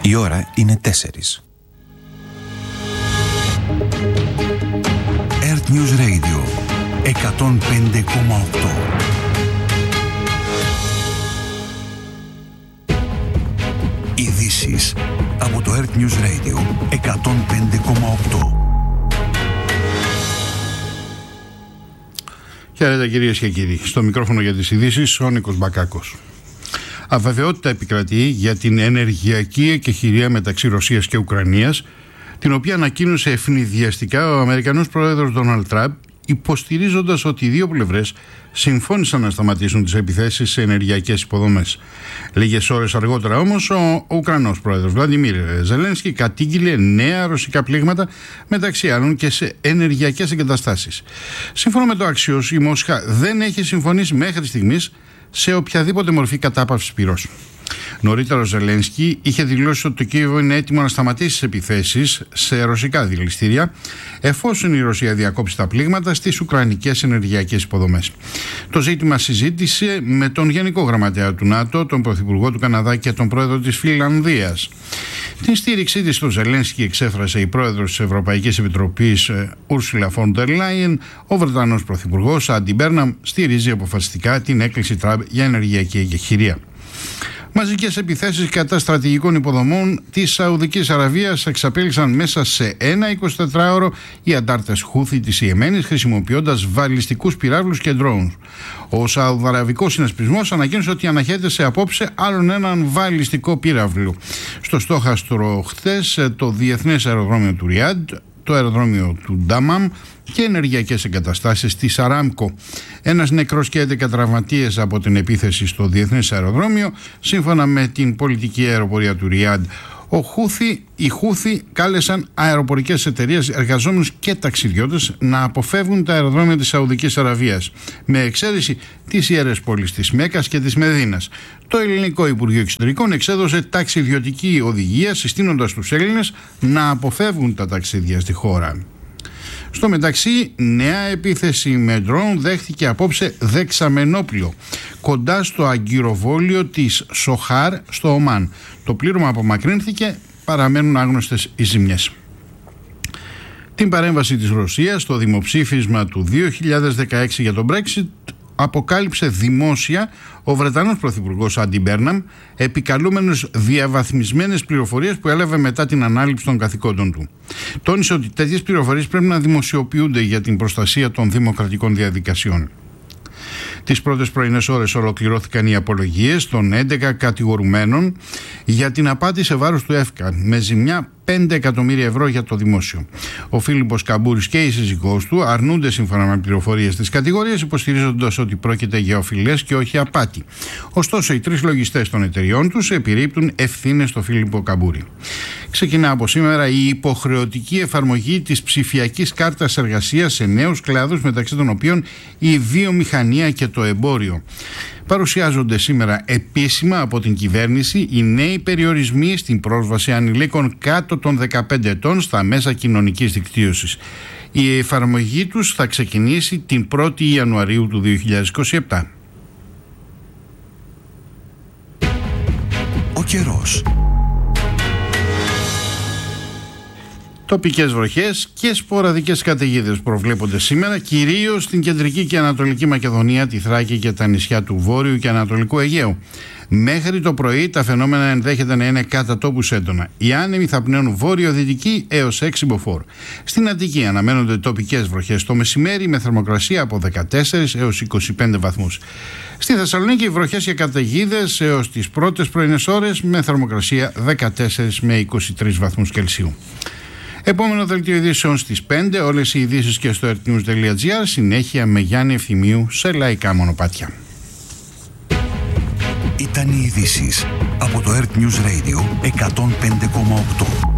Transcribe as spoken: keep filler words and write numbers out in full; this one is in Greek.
Η ώρα είναι τέσσερις. Earth News Radio εκατόν πέντε κόμμα οκτώ. Ειδήσεις από το Earth News Radio εκατόν πέντε κόμμα οκτώ. Χαίρετε κυρίες και κύριοι. Στο μικρόφωνο για τις ειδήσεις ο Νίκος Μπακάκος. Αβεβαιότητα επικρατεί για την ενεργειακή εκεχηρία μεταξύ Ρωσίας και Ουκρανίας, την οποία ανακοίνωσε ευνηδιαστικά ο Αμερικανός πρόεδρος Ντόναλντ Τραμπ, υποστηρίζοντας ότι οι δύο πλευρές συμφώνησαν να σταματήσουν τις επιθέσεις σε ενεργειακές υποδομές. Λίγες ώρες αργότερα όμως ο Ουκρανός πρόεδρος Βλαντιμίρ Ζελένσκι κατήγγειλε νέα ρωσικά πλήγματα, μεταξύ άλλων και σε ενεργειακές εγκαταστάσεις. Σύμφωνα με το Axios, η Μόσχα δεν έχει συμφωνήσει μέχρι στιγμής σε οποιαδήποτε μορφή κατάπαυσης πυρός. Νωρίτερα ο Ζελένσκι είχε δηλώσει ότι το Κίεβο είναι έτοιμο να σταματήσει τις επιθέσεις σε ρωσικά δηληστήρια, εφόσον η Ρωσία διακόψει τα πλήγματα στις ουκρανικές ενεργειακές υποδομές. Το ζήτημα συζήτησε με τον Γενικό Γραμματέα του ΝΑΤΟ, τον Πρωθυπουργό του Καναδά και τον Πρόεδρο της Φινλανδίας. Την στήριξή της στο Ζελένσκι εξέφρασε η Πρόεδρος της Ευρωπαϊκής Επιτροπής Ούρσουλα φον ντερ Λάιεν. Ο Βρετανός Πρωθυπουργός Άντι Μπέρναμ στηρίζει αποφασιστικά την έκκληση Τραμπ για ενεργειακή εκεχηρία. Μαζικές επιθέσεις κατά στρατηγικών υποδομών της Σαουδικής Αραβίας εξαπέλυξαν μέσα σε ένα εικοσιτετράωρο οι αντάρτες Χούθι της Ιεμένης, χρησιμοποιώντας βαλιστικούς πυράβλους και ντρόουν. Ο Σαουδαραβικός συνασπισμός ανακοίνωσε ότι αναχέεται σε απόψε άλλον έναν βαλιστικό πύραυλο. Στο στόχαστρο χθες το διεθνές αεροδρόμιο του Ριάντ, το αεροδρόμιο του Ντάμαμ και ενεργειακές εγκαταστάσεις της Αράμκο. Ένας νεκρός και έντεκα τραυματίες από την επίθεση στο διεθνές αεροδρόμιο, σύμφωνα με την πολιτική αεροπορία του Ριάντ. Ο Χούθι, οι Χούθι κάλεσαν αεροπορικές εταιρείες, εργαζόμενους και ταξιδιώτες να αποφεύγουν τα αεροδρόμια της Σαουδικής Αραβίας, με εξαίρεση τις ιερές πόλεις της Μέκας και της Μεδίνας. Το Ελληνικό Υπουργείο Εξωτερικών εξέδωσε ταξιδιωτική οδηγία, συστήνοντας τους Έλληνες να αποφεύγουν τα ταξίδια στη χώρα. Στο μεταξύ, νέα επίθεση με ντρόουν δέχθηκε απόψε δεξαμενόπλιο κοντά στο αγκυροβόλιο της Σοχάρ στο Ομάν. Το πλήρωμα απομακρύνθηκε, παραμένουν άγνωστες οι ζημιές. Την παρέμβαση της Ρωσίας στο δημοψήφισμα του δύο χιλιάδες δεκαέξι για τον Brexit αποκάλυψε δημόσια ο Βρετανός Πρωθυπουργός Άντι Μπέρναμ, επικαλούμενος διαβαθμισμένες πληροφορίες που έλαβε μετά την ανάληψη των καθηκόντων του. Τόνισε ότι τέτοιες πληροφορίες πρέπει να δημοσιοποιούνται για την προστασία των δημοκρατικών διαδικασιών. Τις πρώτες πρωινές ώρες ολοκληρώθηκαν οι απολογίες των έντεκα κατηγορουμένων για την απάτη σε βάρος του ΕΦΚΑ, με ζημιά πέντε εκατομμύρια ευρώ για το δημόσιο. Ο Φίλιππος Καμπούρης και η σύζυγός του αρνούνται σύμφωνα με πληροφορίες της κατηγορίας, υποστηρίζοντας ότι πρόκειται για οφειλές και όχι απάτη. Ωστόσο, οι τρεις λογιστές των εταιριών τους επιρρύπτουν ευθύνες στο Φίλιππο Καμπούρη. Ξεκινά από σήμερα η υποχρεωτική εφαρμογή της ψηφιακής κάρτας εργασίας σε νέους κλάδους, μεταξύ των οποίων η βιομηχανία και το εμπόριο. Παρουσιάζονται σήμερα επίσημα από την κυβέρνηση οι νέοι περιορισμοί στην πρόσβαση ανηλίκων κάτω των δεκαπέντε ετών στα μέσα κοινωνικής δικτύωσης. Η εφαρμογή τους θα ξεκινήσει την πρώτη Ιανουαρίου του δύο χιλιάδες είκοσι επτά. Ο καιρός. Τοπικές βροχές και σποραδικές καταιγίδες προβλέπονται σήμερα, κυρίως στην κεντρική και ανατολική Μακεδονία, τη Θράκη και τα νησιά του Βόρειου και Ανατολικού Αιγαίου. Μέχρι το πρωί τα φαινόμενα ενδέχεται να είναι κατά τόπους έντονα. Οι άνεμοι θα πνέουν βόρειο-δυτική έως έξι μποφόρ. Στην Αττική αναμένονται τοπικές βροχές το μεσημέρι με θερμοκρασία από δεκατέσσερα έως είκοσι πέντε βαθμούς. Στη Θεσσαλονίκη βροχές και καταιγίδες έως τις πρώτες πρωινές ώρες με θερμοκρασία δεκατέσσερα με είκοσι τρεις βαθμούς Κελσίου. Επόμενο δελτίο ειδήσεων στις πέντε, όλες οι ειδήσεις και στο earthnews τελεία gr, συνέχεια με Γιάννη Ευθυμίου σε λαϊκά μονοπάτια. Ήταν οι ειδήσεις από το Earth News Radio εκατόν πέντε κόμμα οκτώ.